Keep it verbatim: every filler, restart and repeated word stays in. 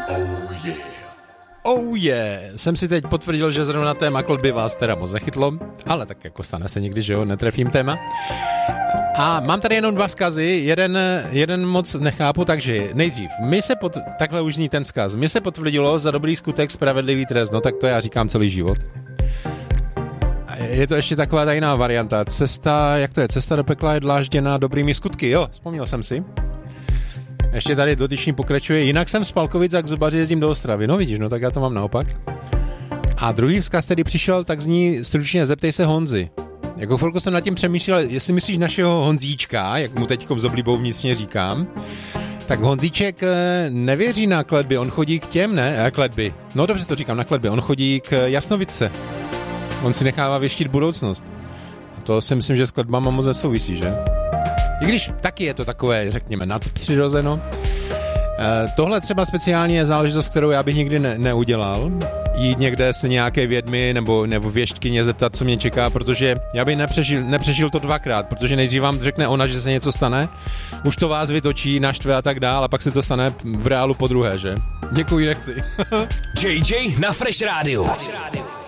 Oh yeah, jsem si teď potvrdil, že zrovna téma kletby vás teda moc nechytlo, ale tak jako stane se někdy, že jo, netrefím téma. A mám tady jenom dva vzkazy, jeden, jeden moc nechápu, takže nejdřív, my se pot, takhle už zní ten vzkaz, mi se potvrdilo za dobrý skutek spravedlivý trest, no tak to já říkám celý život. Je to ještě taková ta jiná varianta, cesta, jak to je, cesta do pekla je dlážděna dobrými skutky, jo, vzpomněl jsem si. Ještě tady dotyčný pokračuje, jinak jsem z Palkovic a k zubaři jezdím do Ostravy, no vidíš, no tak já to mám naopak. A druhý vzkaz, který přišel, tak zní stručně, zeptej se Honzy. Jako chvilku jsem nad tím přemýšlel, jestli myslíš našeho Honzíčka, jak mu teďkom s oblibou vnitřně říkám, tak Honzíček nevěří na kletby, on chodí k těm, ne, kletby, no dobře to říkám, na kletby, on chodí k jasnovidce, on si nechává věštit budoucnost. A to si myslím, že s kletbama moc nesouvisí, že? I když taky je to takové, řekněme, nadpřirozeno. E, tohle třeba speciálně je záležitost, kterou já bych nikdy ne- neudělal. Jít někde se nějaké vědmy nebo, nebo věštkyně zeptat, co mě čeká, protože já bych nepřežil, nepřežil to dvakrát, protože nejdřív vám řekne ona, že se něco stane, už to vás vytočí, naštve a tak dál a pak se to stane v reálu po druhé, že? Děkuji, nechci. J J na Fresh Rádiu.